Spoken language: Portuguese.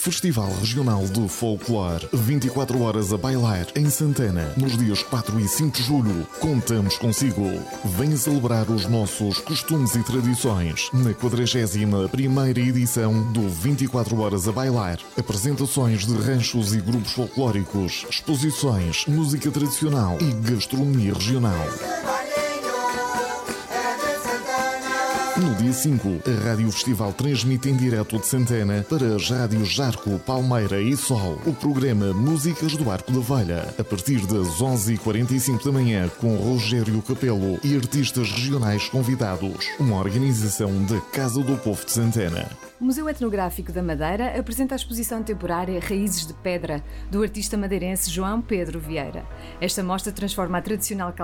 Festival Regional de Folclore. 24 horas a bailar em Santana, nos dias 4 e 5 de julho. Contamos consigo. Venha celebrar os nossos costumes e tradições na 41ª edição do 24 horas a bailar. Apresentações de ranchos e grupos folclóricos, exposições, música tradicional e gastronomia regional. No dia 5, a Rádio Festival transmite em direto de Santana para as rádios Jarco, Palmeira e Sol o programa Músicas do Arco da Velha, a partir das 11h45 da manhã, com Rogério Capelo e artistas regionais convidados. Uma organização da Casa do Povo de Santana. O Museu Etnográfico da Madeira apresenta a exposição temporária Raízes de Pedra, do artista madeirense João Pedro Vieira. Esta mostra transforma a tradicional